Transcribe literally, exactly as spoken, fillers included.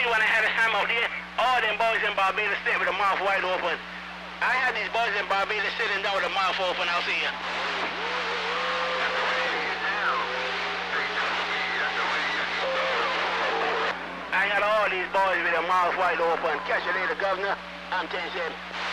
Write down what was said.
see when I had a time out there, all them boys in Barbados sit with the mouth wide open. I had these boys in Barbados sitting down with the mouth open out here. I got all these boys with their mouth wide open. Catch you later, Governor. I'm ten seven.